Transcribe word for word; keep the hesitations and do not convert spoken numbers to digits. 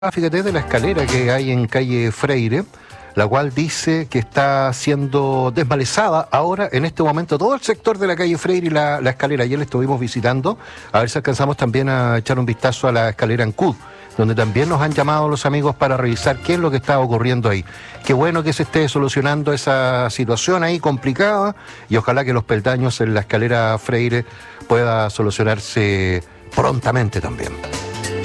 Fíjate de la escalera que hay en calle Freire, la cual dice que está siendo desmalezada ahora, en este momento, todo el sector de la calle Freire y la, la escalera. Ayer la estuvimos visitando, a ver si alcanzamos también a echar un vistazo a la escalera en Ancud, donde también nos han llamado los amigos para revisar qué es lo que está ocurriendo ahí. Qué bueno que se esté solucionando esa situación ahí complicada y ojalá que los peldaños en la escalera Freire pueda solucionarse prontamente también.